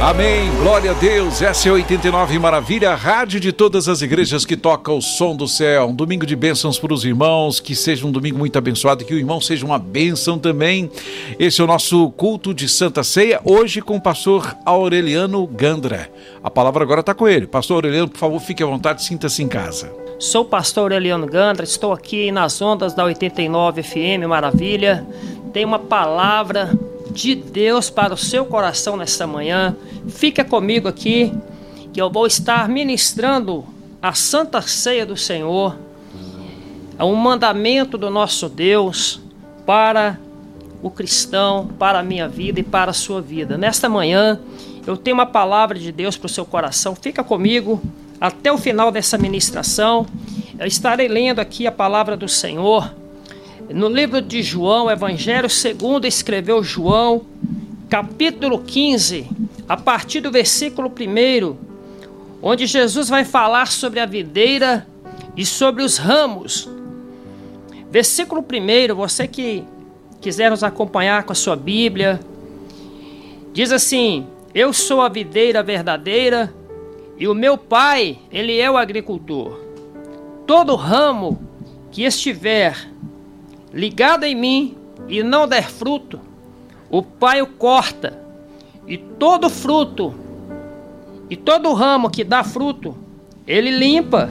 Amém, glória a Deus. Essa é 89 Maravilha, rádio de todas as igrejas que toca o som do céu. Um domingo de bênçãos para os irmãos, que seja um domingo muito abençoado e que o irmão seja uma bênção também. Esse é o nosso culto de Santa Ceia, hoje com o pastor Aureliano Gandra. A palavra agora está com ele. Pastor Aureliano, por favor, fique à vontade, sinta-se em casa. Sou o pastor Aureliano Gandra, estou aqui nas ondas da 89 FM Maravilha. Tem uma palavra de Deus para o seu coração nesta manhã. Fica comigo aqui, que eu vou estar ministrando a Santa Ceia do Senhor. É um mandamento do nosso Deus para o cristão, para a minha vida e para a sua vida. Nesta manhã, eu tenho uma palavra de Deus para o seu coração. Fica comigo até o final dessa ministração. Eu estarei lendo aqui a palavra do Senhor. No livro de João, Evangelho segundo escreveu João, capítulo 15, a partir do versículo 1, onde Jesus vai falar sobre a videira e sobre os ramos. Versículo 1, você que quiser nos acompanhar com a sua Bíblia, diz assim: eu sou a videira verdadeira e o meu Pai, ele é o agricultor. Todo ramo que estiver ligado em mim e não der fruto, o Pai o corta, e todo fruto, e todo ramo que dá fruto, ele limpa,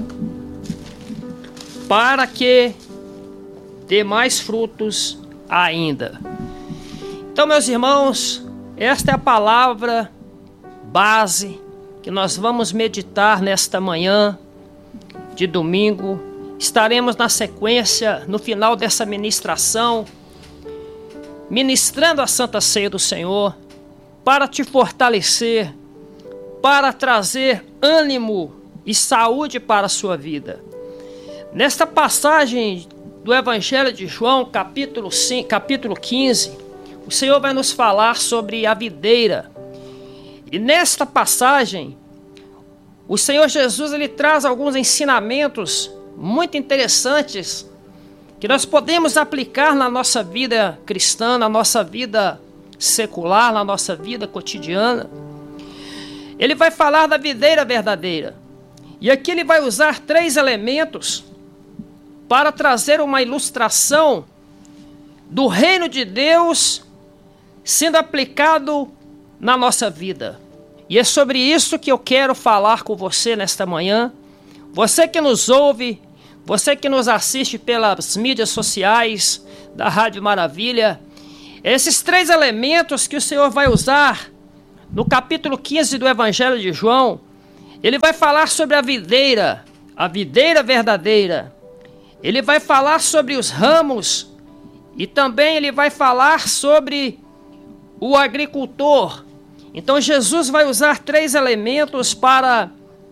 para que dê mais frutos ainda. Então, meus irmãos, esta é a palavra base que nós vamos meditar nesta manhã de domingo. Estaremos na sequência, no final dessa ministração, ministrando a Santa Ceia do Senhor, para te fortalecer, para trazer ânimo e saúde para a sua vida. Nesta passagem do Evangelho de João, capítulo 15, o Senhor vai nos falar sobre a videira. E nesta passagem, o Senhor Jesus ele traz alguns ensinamentos muito interessantes que nós podemos aplicar na nossa vida cristã, na nossa vida secular, na nossa vida cotidiana. Ele vai falar da videira verdadeira. E aqui ele vai usar 3 elementos para trazer uma ilustração do reino de Deus sendo aplicado na nossa vida. E é sobre isso que eu quero falar com você nesta manhã. Você que nos ouve, você que nos assiste pelas mídias sociais da Rádio Maravilha, esses 3 elementos que o Senhor vai usar no capítulo 15 do Evangelho de João, ele vai falar sobre a videira verdadeira. Ele vai falar sobre os ramos e também ele vai falar sobre o agricultor. Então Jesus vai usar 3 elementos para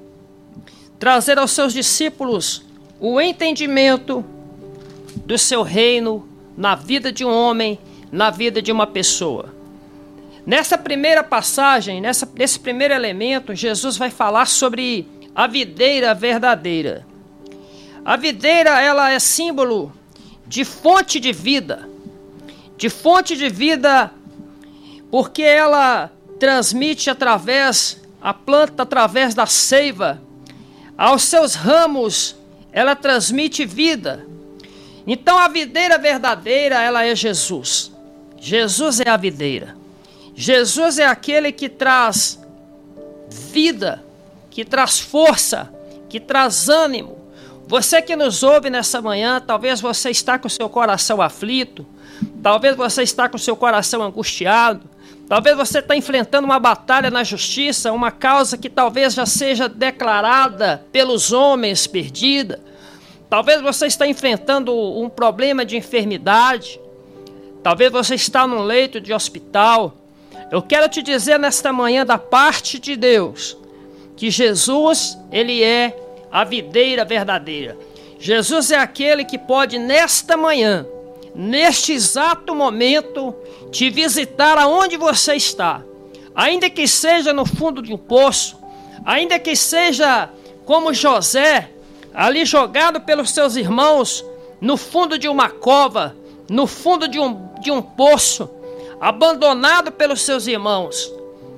trazer aos seus discípulos o entendimento do seu reino na vida de um homem, na vida de uma pessoa. Nessa primeira passagem, nesse primeiro elemento, Jesus vai falar sobre a videira verdadeira. A videira, ela é símbolo de fonte de vida. De fonte de vida, porque ela transmite a planta através da seiva. Aos seus ramos, ela transmite vida. Então a videira verdadeira, ela é Jesus. Jesus é a videira. Jesus é aquele que traz vida, que traz força, que traz ânimo. Você que nos ouve nessa manhã, talvez você está com o seu coração aflito, talvez você está com o seu coração angustiado, talvez você está enfrentando uma batalha na justiça, uma causa que talvez já seja declarada pelos homens perdida. Talvez você está enfrentando um problema de enfermidade. Talvez você está num leito de hospital. Eu quero te dizer nesta manhã da parte de Deus que Jesus, ele é a videira verdadeira. Jesus é aquele que pode nesta manhã, neste exato momento, te visitar aonde você está. Ainda que seja no fundo de um poço, ainda que seja como José, ali jogado pelos seus irmãos, no fundo de uma cova, no fundo de um poço, abandonado pelos seus irmãos.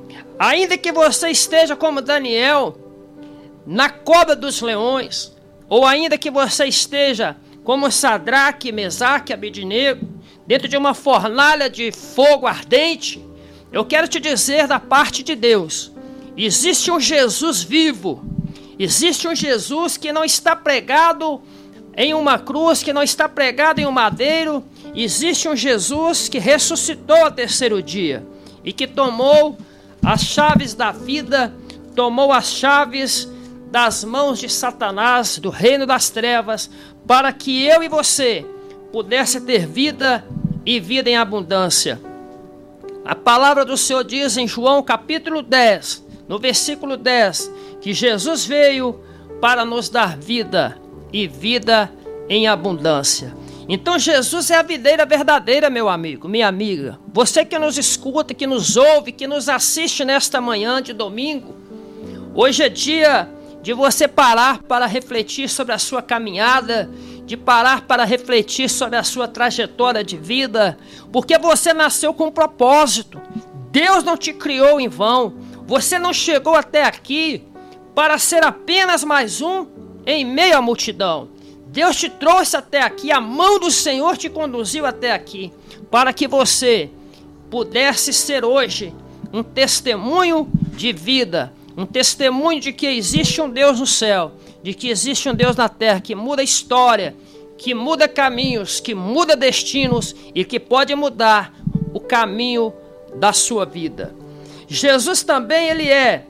Ainda que você esteja como Daniel na cova dos leões, ou ainda que você esteja como Sadraque, Mesaque e Abednego, dentro de uma fornalha de fogo ardente, eu quero te dizer da parte de Deus, existe um Jesus vivo, existe um Jesus que não está pregado em uma cruz, que não está pregado em um madeiro, existe um Jesus que ressuscitou ao terceiro dia e que tomou as chaves da vida, tomou as chaves das mãos de Satanás, do reino das trevas, para que eu e você pudesse ter vida e vida em abundância. A palavra do Senhor diz em João capítulo 10, no versículo 10, que Jesus veio para nos dar vida e vida em abundância. Então Jesus é a videira verdadeira, meu amigo, minha amiga. Você que nos escuta, que nos ouve, que nos assiste nesta manhã de domingo, hoje é dia de você parar para refletir sobre a sua caminhada, de parar para refletir sobre a sua trajetória de vida, porque você nasceu com um propósito. Deus não te criou em vão. Você não chegou até aqui para ser apenas mais um em meio à multidão. Deus te trouxe até aqui, a mão do Senhor te conduziu até aqui, para que você pudesse ser hoje um testemunho de vida, um testemunho de que existe um Deus no céu, de que existe um Deus na terra, que muda a história, que muda caminhos, que muda destinos e que pode mudar o caminho da sua vida. Jesus também, ele é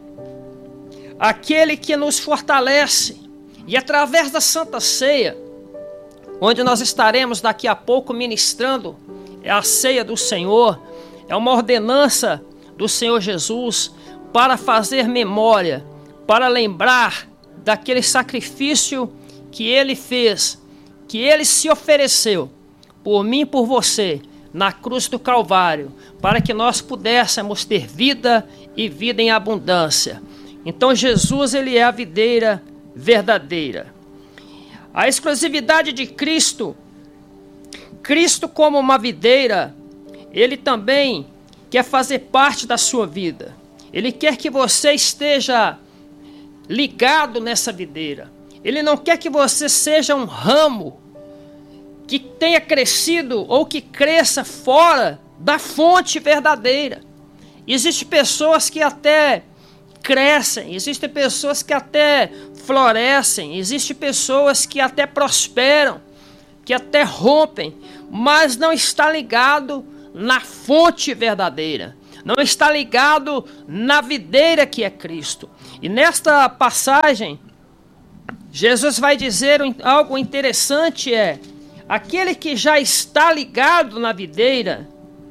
aquele que nos fortalece. E através da Santa Ceia, onde nós estaremos daqui a pouco ministrando a ceia do Senhor, é uma ordenança do Senhor Jesus para fazer memória, para lembrar daquele sacrifício que Ele fez, que Ele se ofereceu por mim e por você na cruz do Calvário, para que nós pudéssemos ter vida e vida em abundância. Então Jesus, ele é a videira verdadeira. A exclusividade de Cristo, Cristo como uma videira, ele também quer fazer parte da sua vida. Ele quer que você esteja ligado nessa videira. Ele não quer que você seja um ramo que tenha crescido ou que cresça fora da fonte verdadeira. Existem pessoas que até crescem, existem pessoas que até florescem, existem pessoas que até prosperam, que até rompem, mas não está ligado na fonte verdadeira, não está ligado na videira que é Cristo. E nesta passagem, Jesus vai dizer algo interessante, aquele que já está ligado na videira,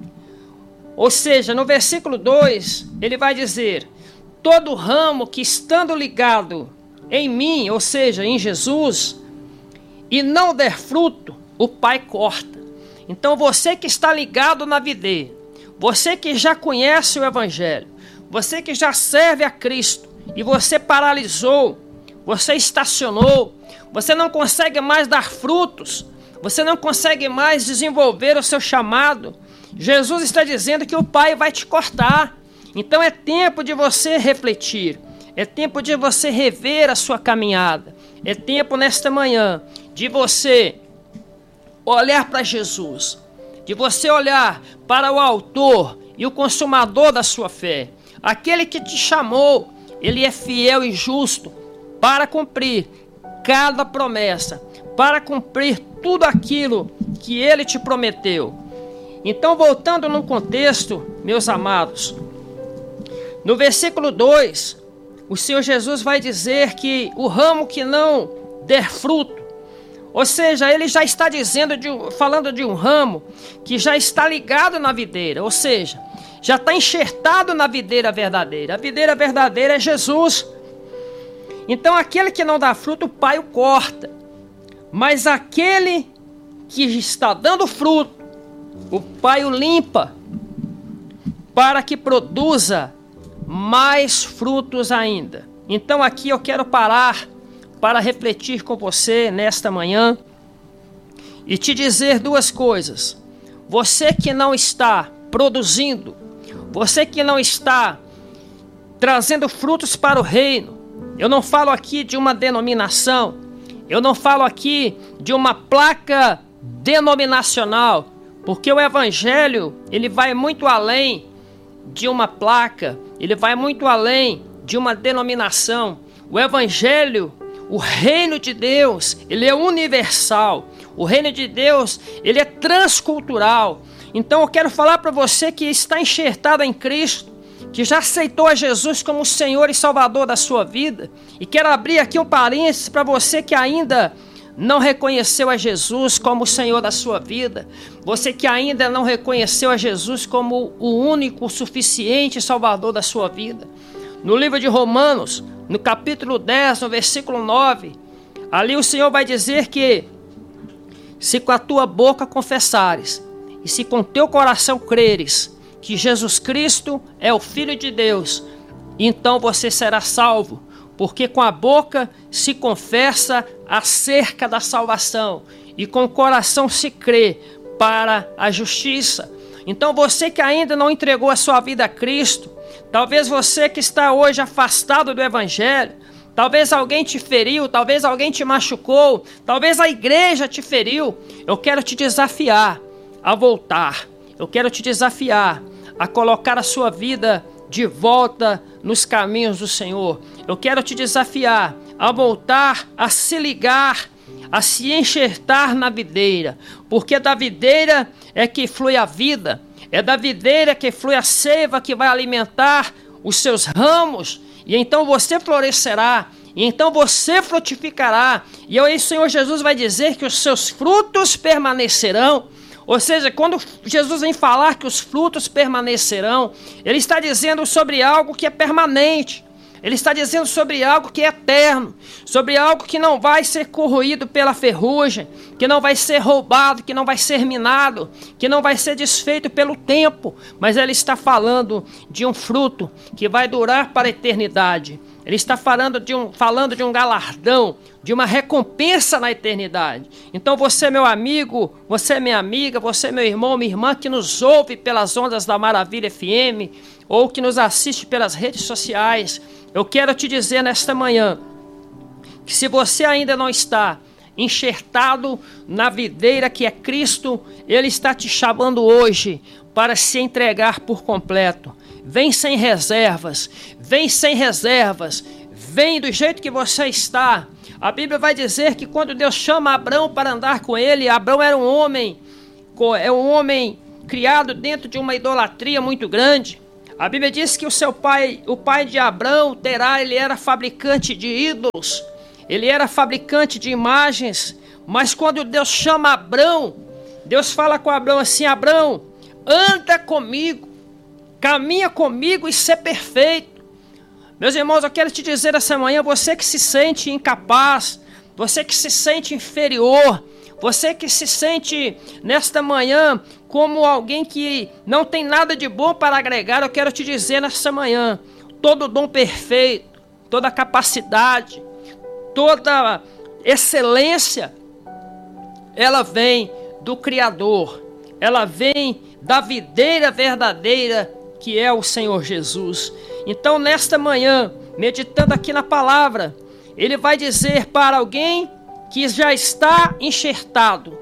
ou seja, no versículo 2, ele vai dizer: todo ramo que estando ligado em mim, ou seja, em Jesus, e não der fruto, o Pai corta. Então você que está ligado na videira, você que já conhece o Evangelho, você que já serve a Cristo, e você paralisou, você estacionou, você não consegue mais dar frutos, você não consegue mais desenvolver o seu chamado, Jesus está dizendo que o Pai vai te cortar. Então é tempo de você refletir, é tempo de você rever a sua caminhada, é tempo nesta manhã de você olhar para Jesus, de você olhar para o autor e o consumador da sua fé, aquele que te chamou. Ele é fiel e justo para cumprir cada promessa, para cumprir tudo aquilo que Ele te prometeu. Então, voltando no contexto, meus amados, no versículo 2, o Senhor Jesus vai dizer que o ramo que não der fruto, ou seja, Ele já está falando de um ramo que já está ligado na videira, ou seja, já está enxertado na videira verdadeira. A videira verdadeira é Jesus. Então aquele que não dá fruto, o Pai o corta. Mas aquele que está dando fruto, o Pai o limpa, para que produza mais frutos ainda. Então aqui eu quero parar para refletir com você nesta manhã e te dizer duas coisas. Você que não está produzindo, você que não está trazendo frutos para o reino. Eu não falo aqui de uma denominação, eu não falo aqui de uma placa denominacional, porque o evangelho, ele vai muito além de uma placa, ele vai muito além de uma denominação. O evangelho, o reino de Deus, ele é universal. O reino de Deus, ele é transcultural. Então eu quero falar para você que está enxertado em Cristo, que já aceitou a Jesus como Senhor e Salvador da sua vida. E quero abrir aqui um parênteses para você que ainda não reconheceu a Jesus como o Senhor da sua vida. Você que ainda não reconheceu a Jesus como o único, suficiente Salvador da sua vida. No livro de Romanos, no capítulo 10, no versículo 9, ali o Senhor vai dizer que se com a tua boca confessares e se com teu coração creres que Jesus Cristo é o Filho de Deus, então você será salvo, porque com a boca se confessa acerca da salvação e com o coração se crê para a justiça. Então você que ainda não entregou a sua vida a Cristo, talvez você que está hoje afastado do Evangelho, talvez alguém te feriu, talvez alguém te machucou, talvez a igreja te feriu, eu quero te desafiar a voltar, eu quero te desafiar a colocar a sua vida de volta nos caminhos do Senhor. Eu quero te desafiar a voltar a se ligar, a se enxertar na videira, porque da videira é que flui a vida, é da videira que flui a seiva que vai alimentar os seus ramos, e então você florescerá, e então você frutificará, e aí o Senhor Jesus vai dizer que os seus frutos permanecerão. Ou seja, quando Jesus vem falar que os frutos permanecerão, Ele está dizendo sobre algo que é permanente. Ele está dizendo sobre algo que é eterno, sobre algo que não vai ser corroído pela ferrugem, que não vai ser roubado, que não vai ser minado, que não vai ser desfeito pelo tempo. Mas Ele está falando de um fruto que vai durar para a eternidade. Ele está falando de um galardão, de uma recompensa na eternidade. Então você, meu amigo, você, minha amiga, você, meu irmão, minha irmã, que nos ouve pelas ondas da Maravilha FM, ou que nos assiste pelas redes sociais, eu quero te dizer nesta manhã, que se você ainda não está enxertado na videira que é Cristo, Ele está te chamando hoje para se entregar por completo. Vem sem reservas, vem sem reservas, vem do jeito que você está. A Bíblia vai dizer que quando Deus chama Abrão para andar com ele, Abrão era um homem criado dentro de uma idolatria muito grande. A Bíblia diz que o pai de Abrão, Terá, ele era fabricante de ídolos, ele era fabricante de imagens, mas quando Deus chama Abrão, Deus fala com Abrão assim: Abrão, anda comigo, caminha comigo e ser perfeito. Meus irmãos, eu quero te dizer essa manhã, você que se sente incapaz, você que se sente inferior, você que se sente nesta manhã como alguém que não tem nada de bom para agregar, eu quero te dizer nesta manhã, todo dom perfeito, toda capacidade, toda excelência, ela vem do Criador, ela vem da videira verdadeira que é o Senhor Jesus. Então nesta manhã, meditando aqui na palavra, ele vai dizer para alguém que já está enxertado,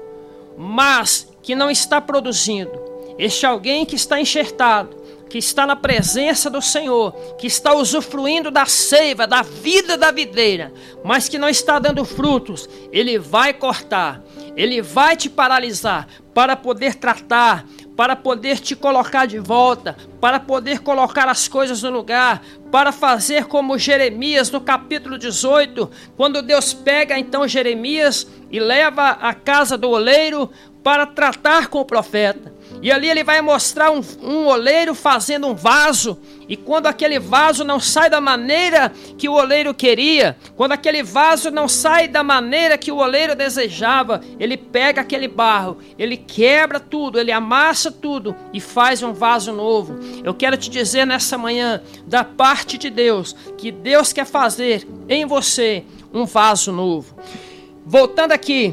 mas que não está produzindo. Este alguém que está enxertado, que está na presença do Senhor, que está usufruindo da seiva, da vida da videira, mas que não está dando frutos, ele vai cortar, ele vai te paralisar para poder tratar, para poder te colocar de volta, para poder colocar as coisas no lugar, para fazer como Jeremias no capítulo 18, quando Deus pega então Jeremias e leva à casa do oleiro para tratar com o profeta. E ali ele vai mostrar um oleiro fazendo um vaso, e quando aquele vaso não sai da maneira que o oleiro queria, quando aquele vaso não sai da maneira que o oleiro desejava, ele pega aquele barro, ele quebra tudo, ele amassa tudo e faz um vaso novo. Eu quero te dizer nessa manhã, da parte de Deus, que Deus quer fazer em você um vaso novo. Voltando aqui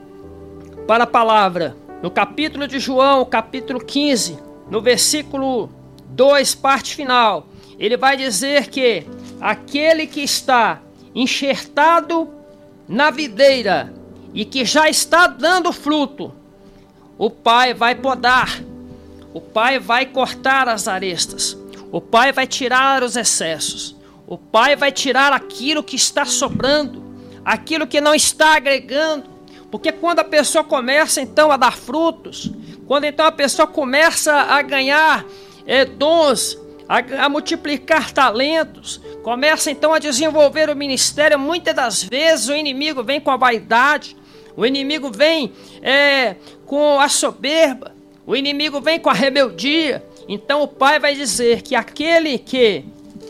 para a palavra, no capítulo de João, capítulo 15, no versículo 2, parte final, ele vai dizer que aquele que está enxertado na videira e que já está dando fruto, o Pai vai podar, o Pai vai cortar as arestas, o Pai vai tirar os excessos, o Pai vai tirar aquilo que está sobrando, aquilo que não está agregando, porque quando a pessoa começa então a dar frutos, quando então a pessoa começa a ganhar dons, a multiplicar talentos, começa então a desenvolver o ministério, muitas das vezes o inimigo vem com a vaidade, o inimigo vem com a soberba, o inimigo vem com a rebeldia. Então o Pai vai dizer que aquele que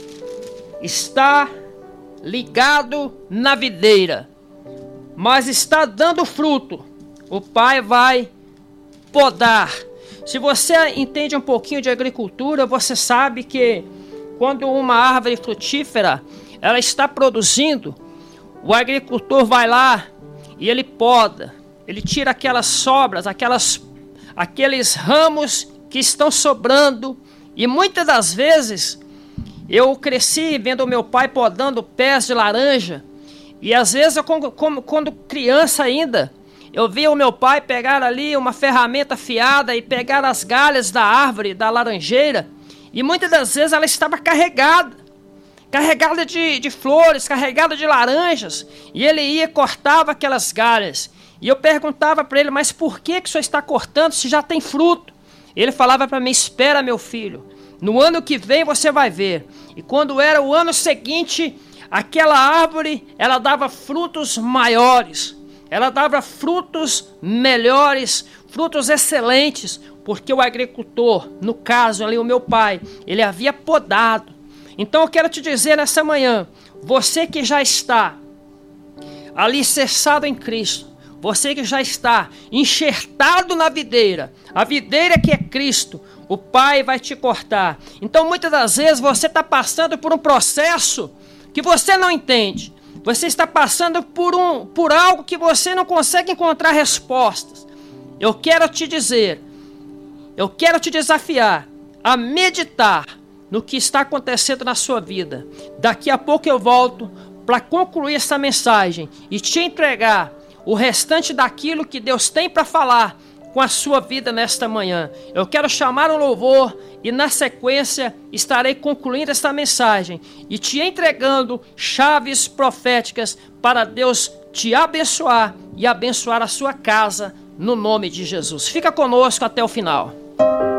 está ligado na videira, mas está dando fruto, o Pai vai podar. Se você entende um pouquinho de agricultura, você sabe que quando uma árvore frutífera ela está produzindo, o agricultor vai lá e ele poda, ele tira aquelas sobras, aqueles ramos que estão sobrando. E muitas das vezes eu cresci vendo o meu pai podando pés de laranja, e às vezes quando criança ainda, eu via o meu pai pegar ali uma ferramenta afiada e pegar as galhas da árvore, da laranjeira, e muitas das vezes ela estava carregada de flores, carregada de laranjas, e ele ia e cortava aquelas galhas. E eu perguntava para ele, mas por que o senhor está cortando se já tem fruto? Ele falava para mim, espera meu filho, no ano que vem você vai ver. E quando era o ano seguinte, aquela árvore, ela dava frutos maiores, ela dava frutos melhores, frutos excelentes, porque o agricultor, no caso ali o meu pai, ele havia podado. Então eu quero te dizer nessa manhã, você que já está alicerçado em Cristo, você que já está enxertado na videira, a videira que é Cristo, o Pai vai te cortar. Então muitas das vezes você está passando por um processo que você não entende. Você está passando por algo que você não consegue encontrar respostas. Eu quero te dizer, eu quero te desafiar a meditar no que está acontecendo na sua vida. Daqui a pouco eu volto para concluir essa mensagem e te entregar o restante daquilo que Deus tem para falar com a sua vida nesta manhã. Eu quero chamar um louvor e na sequência estarei concluindo esta mensagem e te entregando chaves proféticas para Deus te abençoar e abençoar a sua casa no nome de Jesus. Fica conosco até o final.